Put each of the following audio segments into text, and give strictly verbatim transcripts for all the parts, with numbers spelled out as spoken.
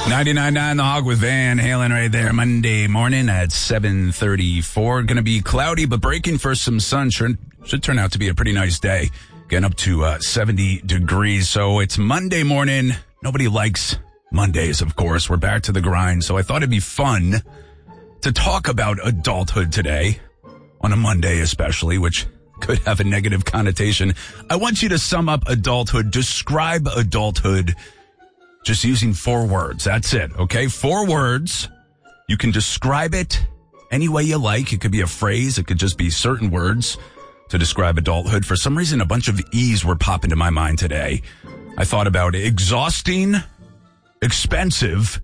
ninety-nine point nine The Hog with Van Halen right there. Monday morning at seven thirty-four. Going to be cloudy, but breaking for some sun. Should, should turn out to be a pretty nice day. Getting up to uh, seventy degrees. So it's Monday morning. Nobody likes Mondays, of course. We're back to the grind. So I thought it'd be fun to talk about adulthood today, on a Monday especially, which could have a negative connotation. I want you to sum up adulthood, describe adulthood, just using four words. That's it, okay? Four words. You can describe it any way you like. It could be a phrase. It could just be certain words to describe adulthood. For some reason, a bunch of E's were popping to my mind today. I thought about exhausting, expensive,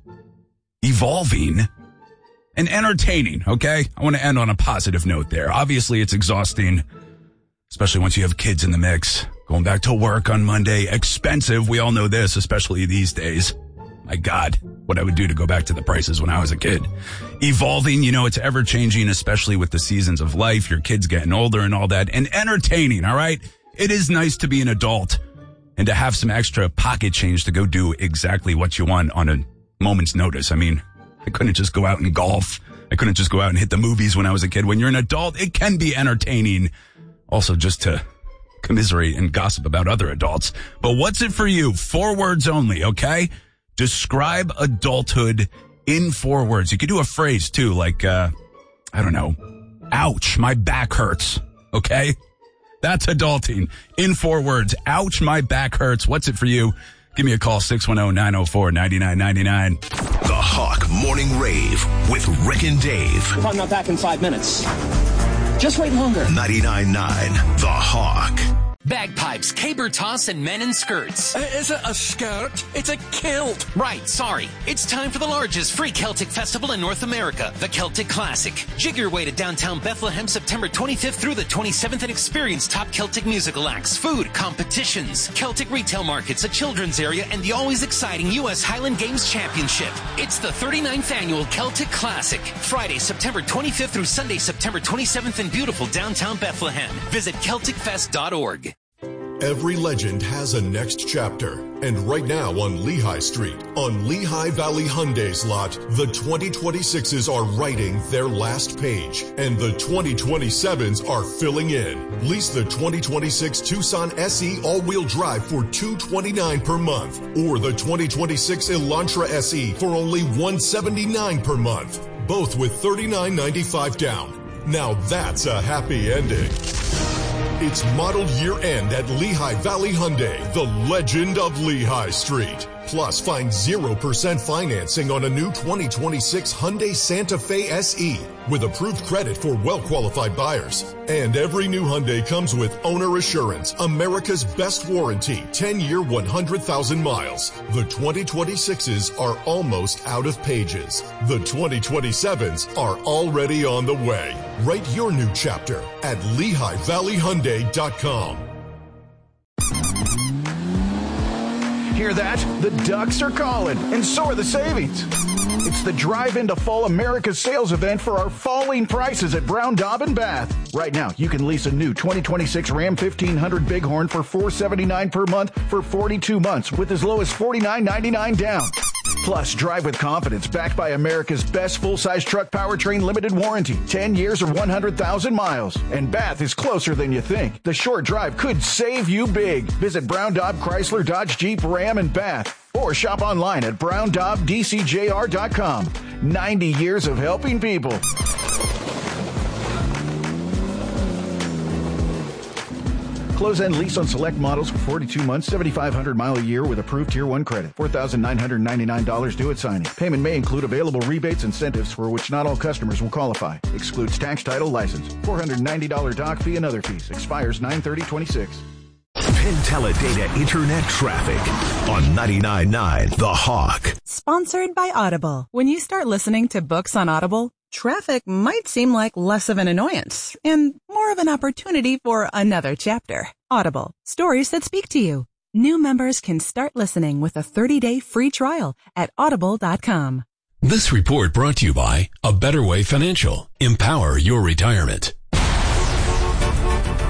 evolving, and entertaining, okay? I want to end on a positive note there. Obviously, it's exhausting, especially once you have kids in the mix. Going back to work on Monday, expensive. We all know this, especially these days. My God, what I would do to go back to the prices when I was a kid. Evolving, you know, it's ever-changing, especially with the seasons of life, your kids getting older and all that. And entertaining, all right? It is nice to be an adult and to have some extra pocket change to go do exactly what you want on a moment's notice. I mean, I couldn't just go out and golf. I couldn't just go out and hit the movies when I was a kid. When you're an adult, it can be entertaining. Also, just to commiserate and gossip about other adults. But what's it for you? Four words only, okay? Describe adulthood in four words. You could do a phrase, too, like, uh, I don't know, ouch, my back hurts, okay? That's adulting. In four words, ouch, my back hurts. What's it for you? Give me a call, six one zero, nine zero four, nine nine nine nine. The Hawk Morning Rave with Rick and Dave. If I'm not back in five minutes, just wait longer. ninety-nine point nine The Hawk. Bagpipes, caber toss, and men in skirts. Uh, is it a skirt? It's a kilt. Right, sorry. It's time for the largest free Celtic festival in North America, the Celtic Classic. Jig your way to downtown Bethlehem September twenty-fifth through the twenty-seventh and experience top Celtic musical acts, food, competitions, Celtic retail markets, a children's area, and the always exciting U S Highland Games Championship. It's the thirty-ninth annual Celtic Classic. Friday, September twenty-fifth through Sunday, September twenty-seventh in beautiful downtown Bethlehem. Visit Celtic Fest dot org. Every legend has a next chapter. And right now on Lehigh Street, on Lehigh Valley Hyundai's lot, the twenty twenty-sixes are writing their last page. And the twenty twenty-sevens are filling in. Lease the twenty twenty-six Tucson S E all-wheel drive for two hundred twenty-nine dollars per month. Or the twenty twenty-six Elantra S E for only one hundred seventy-nine dollars per month. Both with thirty-nine ninety-five down. Now that's a happy ending. It's model year end at Lehigh Valley Hyundai, the legend of Lehigh Street. Plus, find zero percent financing on a new twenty twenty-six Hyundai Santa Fe S E with approved credit for well-qualified buyers. And every new Hyundai comes with owner assurance, America's best warranty, ten-year, one hundred thousand miles. The twenty twenty-sixes are almost out of pages. The twenty twenty-sevens are already on the way. Write your new chapter at Lehigh Valley Hyundai dot com. Hear that? The Ducks are calling, and so are the savings. It's the Drive into Fall America sales event for our falling prices at Brown Daub and Bath. Right now, you can lease a new twenty twenty-six Ram fifteen hundred Bighorn for four hundred seventy-nine dollars per month for forty-two months with as low as forty-nine ninety-nine down. Plus, drive with confidence backed by America's best full-size truck powertrain limited warranty, ten years or one hundred thousand miles. And Bath is closer than you think. The short drive could save you big. Visit Brown Daub Chrysler Dodge Jeep Ram and Bath or shop online at brown daub d c j r dot com. ninety years of helping people. Close-end lease on select models for forty-two months, seventy-five hundred mile a year with approved Tier one credit. four thousand nine hundred ninety-nine dollars due at signing. Payment may include available rebates and incentives for which not all customers will qualify. Excludes tax, title, license. four hundred ninety dollars doc fee and other fees. Expires nine thirty twenty-six. Penteledata Internet Traffic on ninety-nine point nine The Hawk. Sponsored by Audible. When you start listening to books on Audible, traffic might seem like less of an annoyance and more of an opportunity for another chapter. Audible. Stories that speak to you. New members can start listening with a thirty-day free trial at audible dot com. This report brought to you by A Better Way Financial. Empower your retirement.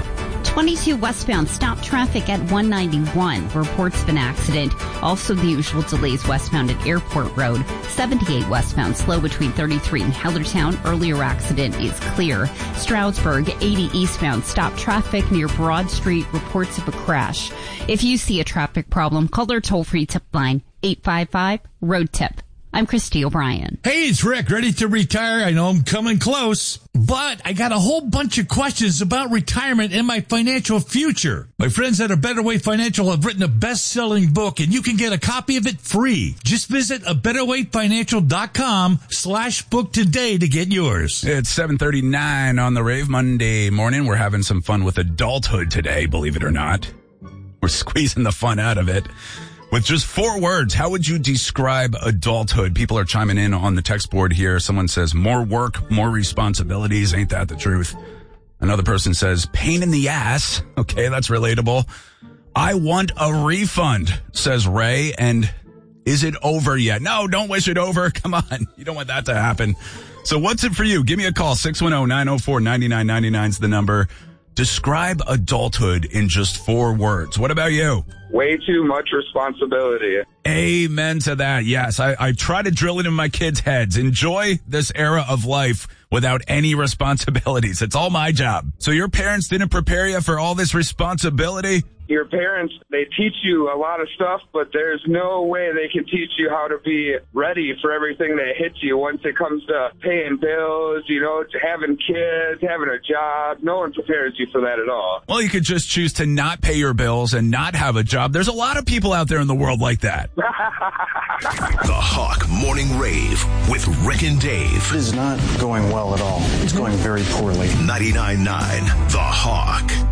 twenty-two westbound, stop traffic at one ninety-one. Reports of an accident. Also the usual delays westbound at Airport Road. seventy-eight westbound, slow between thirty-three and Hellertown. Earlier accident is clear. Stroudsburg, eighty eastbound, stop traffic near Broad Street. Reports of a crash. If you see a traffic problem, call their toll-free tip line, eight five five, road tip. I'm Christy O'Brien. Hey, it's Rick, ready to retire. I know I'm coming close, but I got a whole bunch of questions about retirement and my financial future. My friends at A Better Way Financial have written a best-selling book, and you can get a copy of it free. Just visit a better way financial dot com slash book today to get yours. It's seven thirty-nine on the Rave Monday morning. We're having some fun with adulthood today, believe it or not. We're squeezing the fun out of it. With just four words, how would you describe adulthood? People are chiming in on the text board here. Someone says, more work, more responsibilities. Ain't that the truth? Another person says, pain in the ass. Okay, that's relatable. I want a refund, says Ray. And is it over yet? No, don't wish it over. Come on. You don't want that to happen. So what's it for you? Give me a call. six one zero, nine zero four, nine nine nine nine is the number. Describe adulthood in just four words. What about you? Way too much responsibility. Amen to that. Yes, I, I try to drill it in my kids' heads. Enjoy this era of life without any responsibilities. It's all my job. So your parents didn't prepare you for all this responsibility? Your parents, they teach you a lot of stuff, but there's no way they can teach you how to be ready for everything that hits you once it comes to paying bills, you know, to having kids, having a job. No one prepares you for that at all. Well, you could just choose to not pay your bills and not have a job. There's a lot of people out there in the world like that. The Hawk Morning Rave with Rick and Dave. It is not going well at all. It's going very poorly. ninety-nine point nine The Hawk.